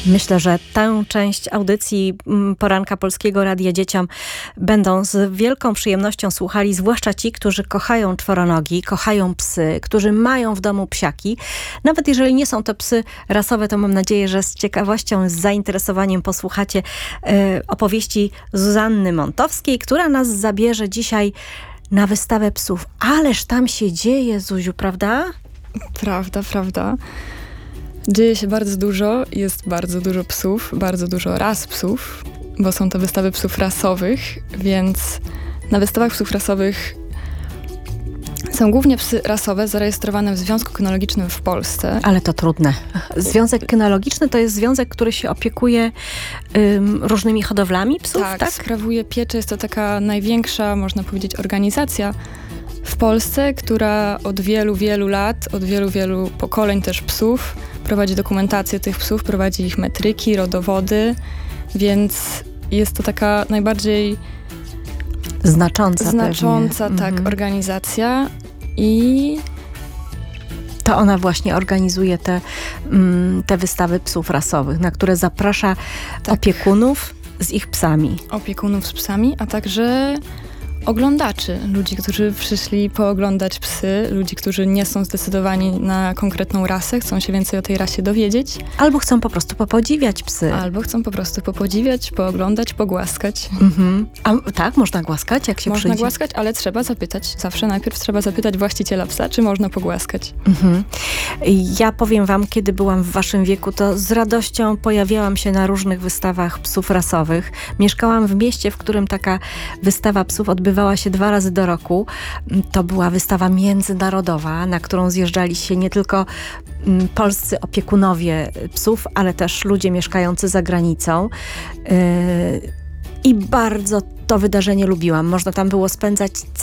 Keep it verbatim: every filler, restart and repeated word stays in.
Myślę, że tę część audycji Poranka Polskiego Radia Dzieciom będą z wielką przyjemnością słuchali, zwłaszcza ci, którzy kochają czworonogi, kochają psy, którzy mają w domu psiaki. Nawet jeżeli nie są to psy rasowe, to mam nadzieję, że z ciekawością, z zainteresowaniem posłuchacie e, opowieści Zuzanny Montowskiej, która nas zabierze dzisiaj na wystawę psów. Ależ tam się dzieje, Zuziu, prawda? Prawda, prawda. Dzieje się bardzo dużo, jest bardzo dużo psów, bardzo dużo ras psów, bo są to wystawy psów rasowych, więc na wystawach psów rasowych są głównie psy rasowe zarejestrowane w Związku Kynologicznym w Polsce. Ale to trudne. Związek kynologiczny to jest związek, który się opiekuje ym, różnymi hodowlami psów, tak? Tak, sprawuje pieczę. Jest to taka największa, można powiedzieć, organizacja w Polsce, która od wielu, wielu lat, od wielu, wielu pokoleń też psów prowadzi dokumentację tych psów, prowadzi ich metryki, rodowody, więc jest to taka najbardziej znacząca, znacząca tak, mhm. organizacja i to ona właśnie organizuje te, mm, te wystawy psów rasowych, na które zaprasza tak. opiekunów z ich psami. Opiekunów z psami, a także oglądaczy, ludzi, którzy przyszli pooglądać psy, ludzi, którzy nie są zdecydowani na konkretną rasę, chcą się więcej o tej rasie dowiedzieć. Albo chcą po prostu popodziwiać psy. Albo chcą po prostu popodziwiać, pooglądać, pogłaskać. Mhm. A tak, można głaskać, jak się można przyjdzie? Można głaskać, ale trzeba zapytać, zawsze najpierw trzeba zapytać właściciela psa, czy można pogłaskać. Mhm. Ja powiem wam, kiedy byłam w waszym wieku, to z radością pojawiałam się na różnych wystawach psów rasowych. Mieszkałam w mieście, w którym taka wystawa psów odbywała się dwa razy do roku. To była wystawa międzynarodowa, na którą zjeżdżali się nie tylko mm, polscy opiekunowie psów, ale też ludzie mieszkający za granicą. Yy, I bardzo to wydarzenie lubiłam. Można tam było spędzać